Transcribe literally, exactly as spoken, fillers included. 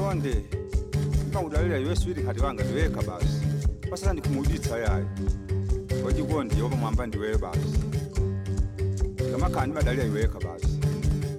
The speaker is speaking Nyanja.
Konde kama udalila Yesu ili kati wanga ndiweka basi basa ndikumuditsa yayi wajikondi yoba mwamba ndiwe basi kama kandi badalila iweka basi